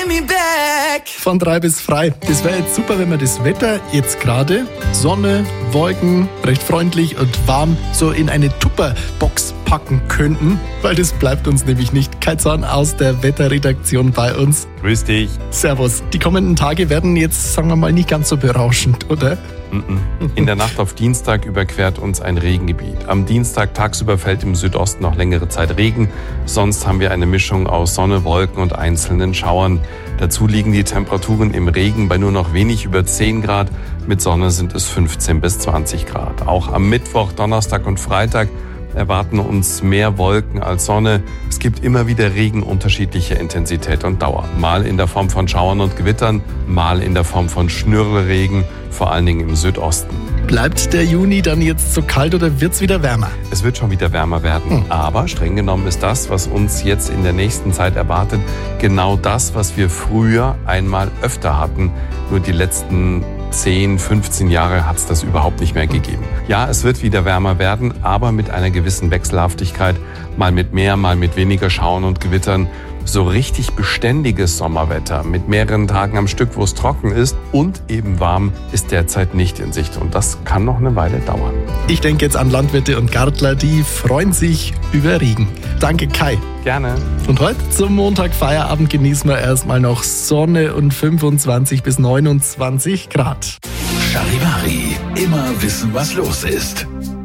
me back. Von 3 bis frei. Das wäre jetzt super, wenn wir das Wetter jetzt gerade, Sonne, Wolken, recht freundlich und warm, so in eine Tupperbox packen könnten, weil das bleibt uns nämlich nicht. Kai Zorn aus der Wetterredaktion bei uns. Grüß dich. Servus. Die kommenden Tage werden jetzt, sagen wir mal, nicht ganz so berauschend, oder? In der Nacht auf Dienstag überquert uns ein Regengebiet. Am Dienstag tagsüber fällt im Südosten noch längere Zeit Regen. Sonst haben wir eine Mischung aus Sonne, Wolken und einzelnen Schauern. Dazu liegen die Temperaturen im Regen bei nur noch wenig über 10 Grad. Mit Sonne sind es 15 bis 20 Grad. Auch am Mittwoch, Donnerstag und Freitag erwarten uns mehr Wolken als Sonne. Es gibt immer wieder Regen unterschiedlicher Intensität und Dauer. Mal in der Form von Schauern und Gewittern, mal in der Form von Schnürlregen, vor allen Dingen im Südosten. Bleibt der Juni dann jetzt so kalt oder wird's wieder wärmer? Es wird schon wieder wärmer werden, aber streng genommen ist das, was uns jetzt in der nächsten Zeit erwartet, genau das, was wir früher einmal öfter hatten. Nur die letzten 10, 15 Jahre hat es das überhaupt nicht mehr gegeben. Ja, es wird wieder wärmer werden, aber mit einer gewissen Wechselhaftigkeit, mal mit mehr, mal mit weniger Schauern und Gewittern. So richtig beständiges Sommerwetter mit mehreren Tagen am Stück, wo es trocken ist und eben warm, ist derzeit nicht in Sicht. Und das kann noch eine Weile dauern. Ich denke jetzt an Landwirte und Gärtler, die freuen sich über Regen. Danke, Kai. Gerne. Und heute zum Montag Feierabend genießen wir erstmal noch Sonne und 25 bis 29 Grad. Charivari, immer wissen, was los ist.